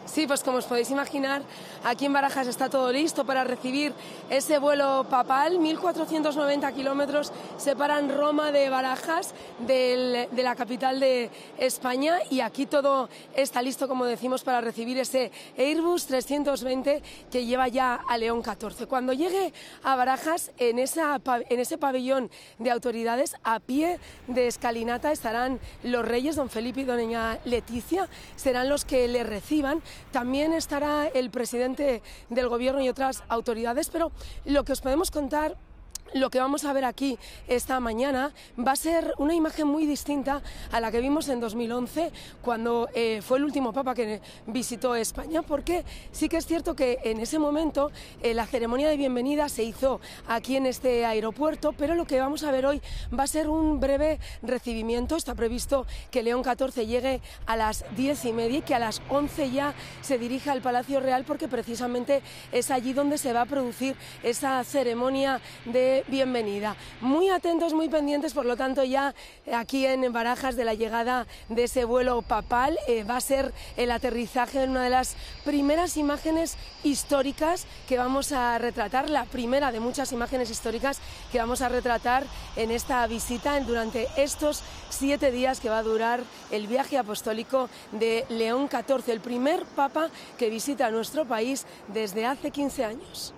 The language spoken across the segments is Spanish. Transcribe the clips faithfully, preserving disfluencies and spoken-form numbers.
Sí, pues como os podéis imaginar, aquí en Barajas está todo listo para recibir ese vuelo papal. mil cuatrocientos noventa kilómetros separan Roma de Barajas, del, de la capital de España, y aquí todo está listo, como decimos, para recibir ese Airbus trescientos veinte que lleva ya a León catorce. Cuando llegue a Barajas, en, esa, en ese pabellón de autoridades, a pie de escalinata, estarán los reyes, don Felipe y doña Leticia, serán los que le reciban. También estará el presidente del gobierno y otras autoridades, pero lo que os podemos contar, lo que vamos a ver aquí esta mañana, va a ser una imagen muy distinta a la que vimos en dos mil once, cuando eh, fue el último papa que visitó España, porque sí que es cierto que en ese momento eh, la ceremonia de bienvenida se hizo aquí en este aeropuerto, pero lo que vamos a ver hoy va a ser un breve recibimiento. Está previsto que León catorce llegue a las diez y media y que a las once ya se dirija al Palacio Real, porque precisamente es allí donde se va a producir esa ceremonia de bienvenida. Muy atentos, muy pendientes, por lo tanto, ya aquí en Barajas, de la llegada de ese vuelo papal. Eh, va a ser el aterrizaje de una de las primeras imágenes históricas que vamos a retratar, la primera de muchas imágenes históricas que vamos a retratar en esta visita durante estos siete días que va a durar el viaje apostólico de León catorce, el primer papa que visita nuestro país desde hace quince años.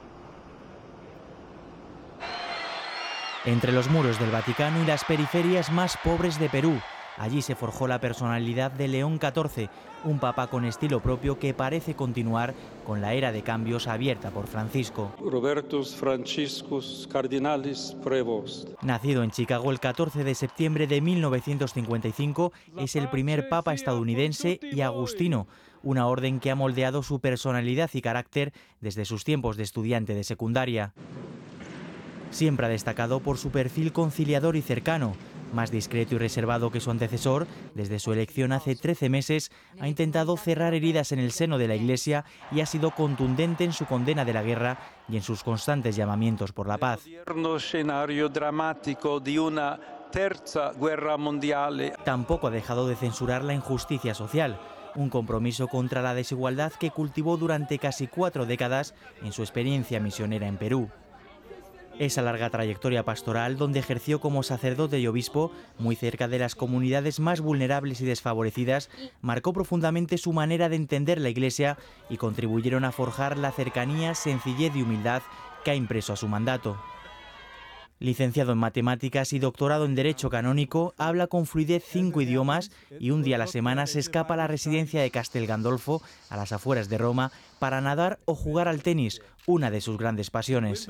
Entre los muros del Vaticano y las periferias más pobres de Perú, allí se forjó la personalidad de León catorce, un papa con estilo propio que parece continuar con la era de cambios abierta por Francisco. Robertus Franciscus Cardinalis Prevost. Nacido en Chicago el catorce de septiembre de mil novecientos cincuenta y cinco, es el primer papa estadounidense y agustino, una orden que ha moldeado su personalidad y carácter desde sus tiempos de estudiante de secundaria. Siempre ha destacado por su perfil conciliador y cercano. Más discreto y reservado que su antecesor, desde su elección hace trece meses, ha intentado cerrar heridas en el seno de la Iglesia y ha sido contundente en su condena de la guerra y en sus constantes llamamientos por la paz. Escenario dramático de una tercera guerra mundial. Tampoco ha dejado de censurar la injusticia social, un compromiso contra la desigualdad que cultivó durante casi cuatro décadas en su experiencia misionera en Perú. Esa larga trayectoria pastoral, donde ejerció como sacerdote y obispo, muy cerca de las comunidades más vulnerables y desfavorecidas, marcó profundamente su manera de entender la Iglesia y contribuyeron a forjar la cercanía, sencillez y humildad que ha impreso a su mandato. Licenciado en Matemáticas y doctorado en Derecho Canónico, habla con fluidez cinco idiomas y un día a la semana se escapa a la residencia de Castel Gandolfo, a las afueras de Roma, para nadar o jugar al tenis, una de sus grandes pasiones.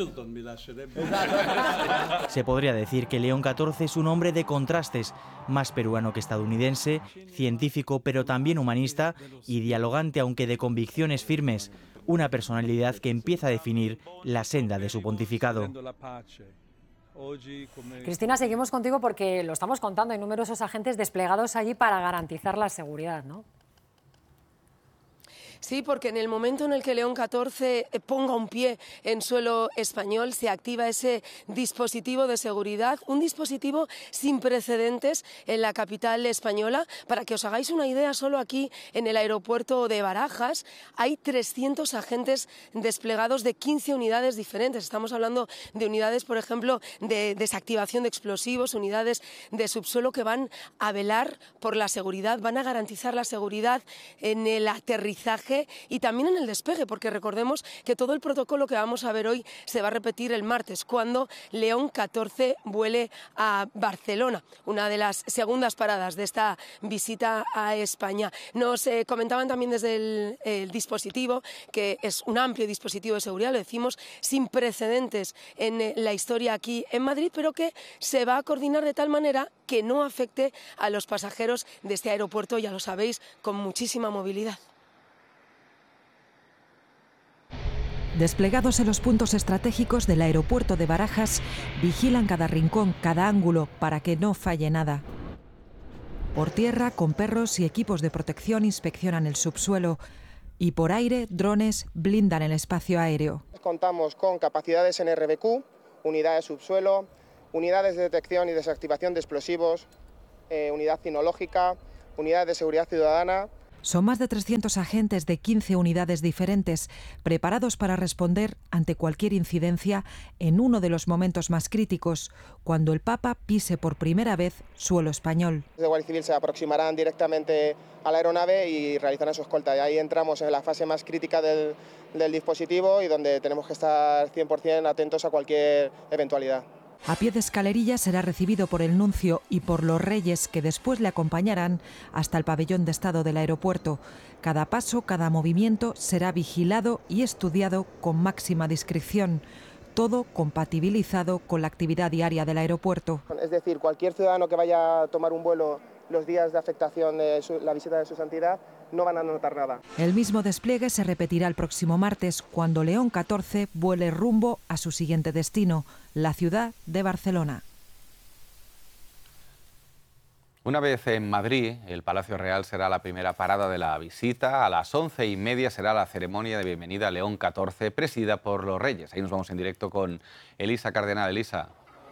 Se podría decir que León catorce es un hombre de contrastes, más peruano que estadounidense, científico pero también humanista y dialogante aunque de convicciones firmes, una personalidad que empieza a definir la senda de su pontificado. Cristina, seguimos contigo porque lo estamos contando, hay numerosos agentes desplegados allí para garantizar la seguridad, ¿no? Sí, porque en el momento en el que León catorce ponga un pie en suelo español, se activa ese dispositivo de seguridad, un dispositivo sin precedentes en la capital española. Para que os hagáis una idea, solo aquí en el aeropuerto de Barajas hay trescientos agentes desplegados de quince unidades diferentes. Estamos hablando de unidades, por ejemplo, de desactivación de explosivos, unidades de subsuelo que van a velar por la seguridad, van a garantizar la seguridad en el aterrizaje y también en el despegue, porque recordemos que todo el protocolo que vamos a ver hoy se va a repetir el martes, cuando León catorce vuele a Barcelona, una de las segundas paradas de esta visita a España. Nos eh, comentaban también desde el, el dispositivo, que es un amplio dispositivo de seguridad, lo decimos, sin precedentes en eh, la historia aquí en Madrid, pero que se va a coordinar de tal manera que no afecte a los pasajeros de este aeropuerto, ya lo sabéis, con muchísima movilidad. Desplegados en los puntos estratégicos del aeropuerto de Barajas, vigilan cada rincón, cada ángulo, para que no falle nada. Por tierra, con perros y equipos de protección, inspeccionan el subsuelo. Y por aire, drones blindan el espacio aéreo. Contamos con capacidades en R B Q, unidades subsuelo, unidades de detección y desactivación de explosivos, eh, unidad cinológica, unidades de seguridad ciudadana. Son más de trescientos agentes de quince unidades diferentes, preparados para responder ante cualquier incidencia en uno de los momentos más críticos, cuando el Papa pise por primera vez suelo español. Los de Guardia Civil se aproximarán directamente a la aeronave y realizarán su escolta. Y ahí entramos en la fase más crítica del, del dispositivo y donde tenemos que estar cien por cien atentos a cualquier eventualidad. A pie de escalerilla será recibido por el nuncio y por los reyes que después le acompañarán hasta el pabellón de estado del aeropuerto. Cada paso, cada movimiento será vigilado y estudiado con máxima discreción. Todo compatibilizado con la actividad diaria del aeropuerto. Es decir, cualquier ciudadano que vaya a tomar un vuelo los días de afectación de su, la visita de su santidad no van a notar nada. El mismo despliegue se repetirá el próximo martes, cuando León catorce vuele rumbo a su siguiente destino, la ciudad de Barcelona. Una vez en Madrid, el Palacio Real será la primera parada de la visita. A las once y media será la ceremonia de bienvenida a León catorce, presidida por los Reyes. Ahí nos vamos en directo con Elisa Cardenal. Elisa.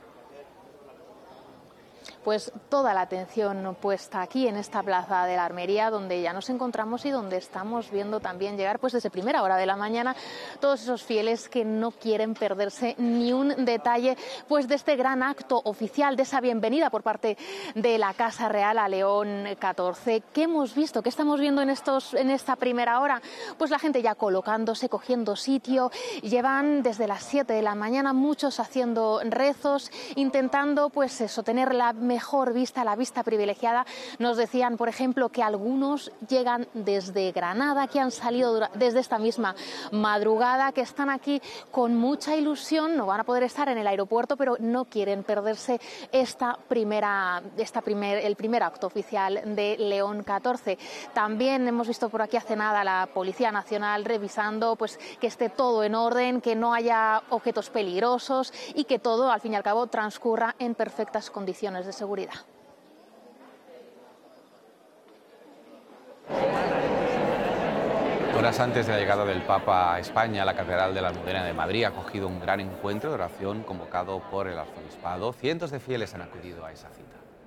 Pues toda la atención puesta aquí en esta plaza de la Armería, donde ya nos encontramos y donde estamos viendo también llegar pues desde primera hora de la mañana todos esos fieles que no quieren perderse ni un detalle pues de este gran acto oficial, de esa bienvenida por parte de la Casa Real a León catorce. ¿Qué hemos visto? ¿Qué estamos viendo en estos en esta primera hora? Pues la gente ya colocándose, cogiendo sitio. Llevan desde las siete de la mañana muchos haciendo rezos, intentando pues eso, tener la mejor vista, la vista privilegiada. Nos decían, por ejemplo, que algunos llegan desde Granada, que han salido desde esta misma madrugada, que están aquí con mucha ilusión. No van a poder estar en el aeropuerto, pero no quieren perderse esta primera, esta primer, el primer acto oficial de León catorce. También hemos visto por aquí hace nada la Policía Nacional revisando pues que esté todo en orden, que no haya objetos peligrosos y que todo, al fin y al cabo, transcurra en perfectas condiciones de seguridad. Horas antes de la llegada del Papa a España, la Catedral de la Almudena de Madrid ha acogido un gran encuentro de oración convocado por el arzobispado. Cientos de fieles han acudido a esa cita.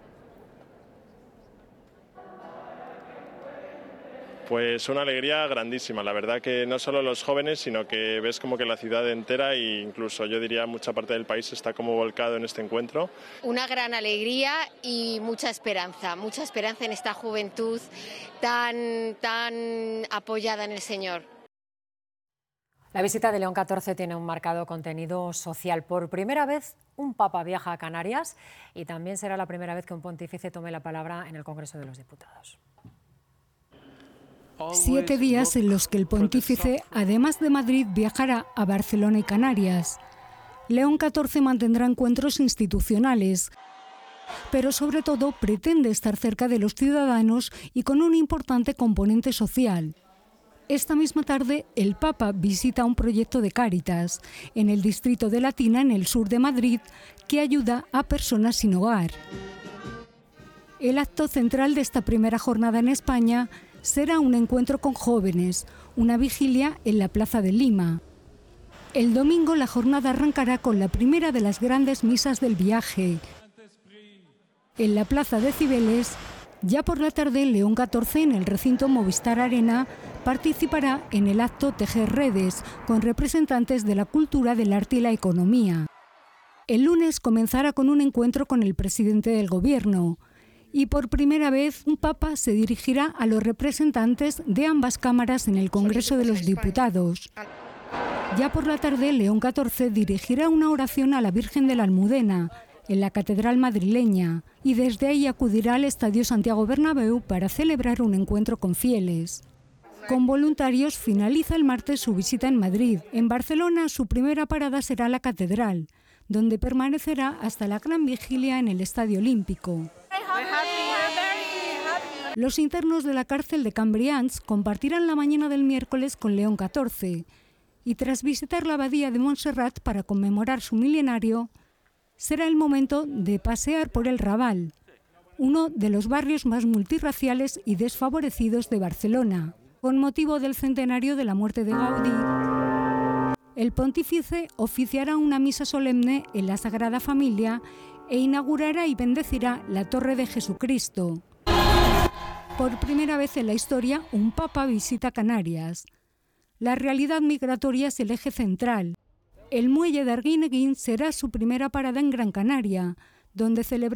Pues una alegría grandísima, la verdad que no solo los jóvenes, sino que ves como que la ciudad entera e incluso yo diría mucha parte del país está como volcado en este encuentro. Una gran alegría y mucha esperanza, mucha esperanza en esta juventud tan, tan apoyada en el Señor. La visita de León catorce tiene un marcado contenido social. Por primera vez, un papa viaja a Canarias y también será la primera vez que un pontífice tome la palabra en el Congreso de los Diputados. Siete días en los que el pontífice, además de Madrid, viajará a Barcelona y Canarias. León catorce mantendrá encuentros institucionales, pero sobre todo pretende estar cerca de los ciudadanos y con un importante componente social. Esta misma tarde, el Papa visita un proyecto de Cáritas en el distrito de Latina, en el sur de Madrid, que ayuda a personas sin hogar. El acto central de esta primera jornada en España será un encuentro con jóvenes, una vigilia en la Plaza de Lima. El domingo la jornada arrancará con la primera de las grandes misas del viaje. En la Plaza de Cibeles, ya por la tarde, León catorce en el recinto Movistar Arena participará en el acto Tejer Redes con representantes de la cultura, del arte y la economía. El lunes comenzará con un encuentro con el presidente del Gobierno. Y por primera vez, un papa se dirigirá a los representantes de ambas cámaras en el Congreso de los Diputados. Ya por la tarde, León catorce dirigirá una oración a la Virgen de la Almudena, en la Catedral madrileña, y desde ahí acudirá al Estadio Santiago Bernabéu para celebrar un encuentro con fieles. Con voluntarios finaliza el martes su visita en Madrid. En Barcelona, su primera parada será la Catedral, donde permanecerá hasta la gran vigilia en el Estadio Olímpico. Los internos de la cárcel de Cambrians compartirán la mañana del miércoles con León catorce y tras visitar la abadía de Montserrat para conmemorar su milenario, será el momento de pasear por el Raval, uno de los barrios más multirraciales y desfavorecidos de Barcelona. Con motivo del centenario de la muerte de Gaudí, el pontífice oficiará una misa solemne en la Sagrada Familia e inaugurará y bendecirá la Torre de Jesucristo. Por primera vez en la historia, un papa visita Canarias. La realidad migratoria es el eje central. El muelle de Arguineguín será su primera parada en Gran Canaria, donde celebra